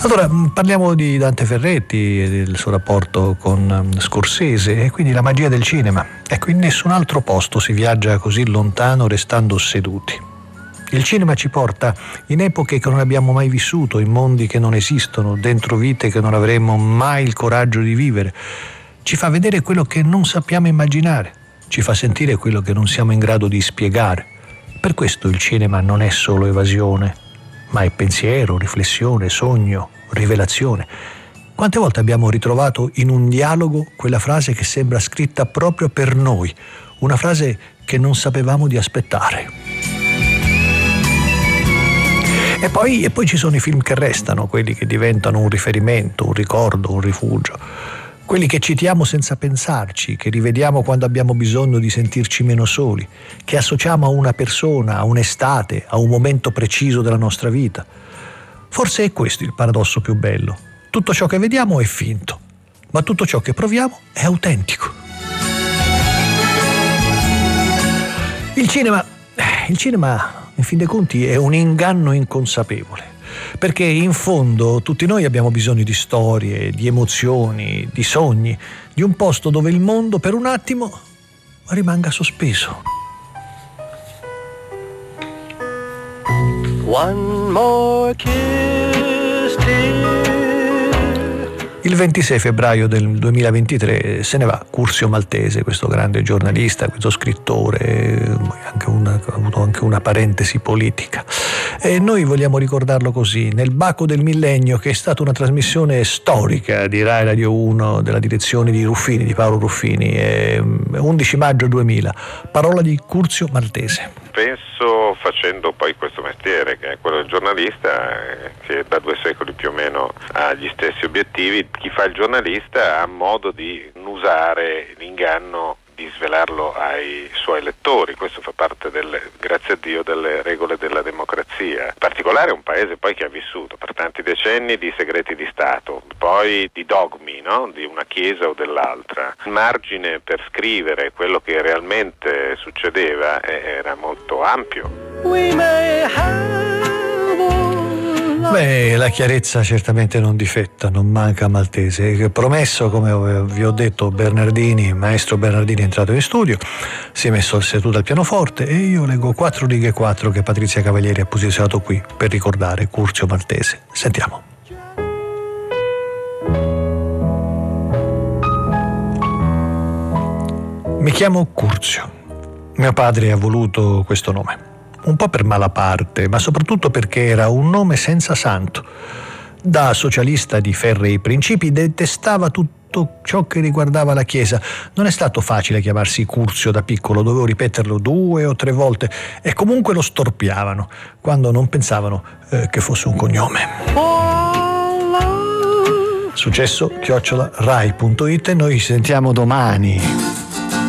Allora, parliamo di Dante Ferretti e del suo rapporto con Scorsese e quindi la magia del cinema. Ecco, in nessun altro posto si viaggia così lontano restando seduti. Il cinema ci porta in epoche che non abbiamo mai vissuto, in mondi che non esistono, dentro vite che non avremmo mai il coraggio di vivere. Ci fa vedere quello che non sappiamo immaginare, ci fa sentire quello che non siamo in grado di spiegare. Per questo il cinema non è solo evasione, ma è pensiero, riflessione, sogno, rivelazione. Quante volte abbiamo ritrovato in un dialogo quella frase che sembra scritta proprio per noi, una frase che non sapevamo di aspettare. E poi ci sono i film che restano, quelli che diventano un riferimento, un ricordo, un rifugio. Quelli che citiamo senza pensarci, che rivediamo quando abbiamo bisogno di sentirci meno soli, che associamo a una persona, a un'estate, a un momento preciso della nostra vita. Forse è questo il paradosso più bello. Tutto ciò che vediamo è finto, ma tutto ciò che proviamo è autentico. Il cinema, in fin dei conti, è un inganno inconsapevole. Perché in fondo tutti noi abbiamo bisogno di storie, di emozioni, di sogni, di un posto dove il mondo per un attimo rimanga sospeso. One more kiss, dear. Il 26 febbraio del 2023 se ne va Curzio Maltese, questo grande giornalista, questo scrittore, ha avuto anche una parentesi politica. E noi vogliamo ricordarlo così, nel Baco del Millennio, che è stata una trasmissione storica di Rai Radio 1 della direzione di Paolo Ruffini, 11 maggio 2000, parola di Curzio Maltese. Penso, facendo poi questo mestiere che è quello del giornalista, che da 2 secoli più o meno ha gli stessi obiettivi, chi fa il giornalista ha modo di usare l'inganno, di svelarlo ai suoi lettori. Questo fa parte grazie a Dio, delle regole della democrazia. In particolare un paese poi che ha vissuto per tanti decenni di segreti di Stato, poi di dogmi, no? Di una chiesa o dell'altra. Il margine per scrivere quello che realmente succedeva era molto ampio. Beh, la chiarezza certamente non difetta, non manca a Maltese. Promesso, come vi ho detto, maestro Bernardini è entrato in studio, si è messo seduto al pianoforte e io leggo 4 righe 4 che Patrizia Cavalieri ha posizionato qui per ricordare Curzio Maltese. Sentiamo. Mi chiamo Curzio. Mio padre ha voluto questo nome. Un po' per malaparte, ma soprattutto perché era un nome senza santo. Da socialista di ferrei principi detestava tutto ciò che riguardava la Chiesa. Non è stato facile chiamarsi Curzio da piccolo, dovevo ripeterlo 2 o 3 volte e comunque lo storpiavano quando non pensavano che fosse un cognome. Successo @rai.it e noi ci sentiamo domani.